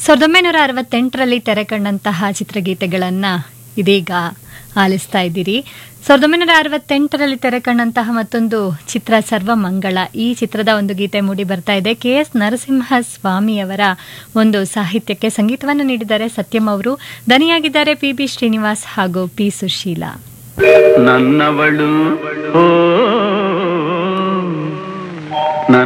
1968ರಲ್ಲಿ ತೆರೆ ಕಂಡಂತಹ ಚಿತ್ರಗೀತೆಗಳನ್ನ ಇದೀಗ ಆಲಿಸ್ತಾ ಇದ್ದೀರಿ. 1968ರಲ್ಲಿ ತೆರೆ ಕಂಡಂತಹ ಮತ್ತೊಂದು ಚಿತ್ರ ಸರ್ವಮಂಗಳ. ಈ ಚಿತ್ರದ ಒಂದು ಗೀತೆ ಮೂಡಿ ಬರ್ತಾ ಇದೆ. KS ನರಸಿಂಹಸ್ವಾಮಿಯವರ ಒಂದು ಸಾಹಿತ್ಯಕ್ಕೆ ಸಂಗೀತವನ್ನು ನೀಡಿದ್ದಾರೆ ಸತ್ಯಂ ಅವರು. ದನಿಯಾಗಿದ್ದಾರೆ PB ಶ್ರೀನಿವಾಸ್ ಹಾಗೂ P ಸುಶೀಲಾ. ನನ್ನವಳು ಓ